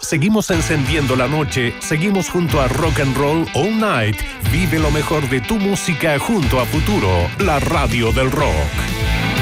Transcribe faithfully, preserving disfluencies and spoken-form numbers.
seguimos encendiendo la noche, seguimos junto a Rock and Roll All Night. Vive lo mejor de tu música junto a Futuro, la radio del rock.